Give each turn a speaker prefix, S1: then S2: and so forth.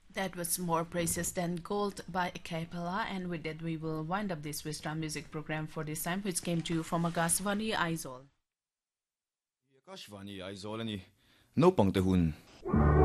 S1: That was more precious than gold by a cappella, and with that we will wind up this Wisdom music program for this time, which came to you from Agasvani Aizol.
S2: Akashvani Aizola ni no pang te hun.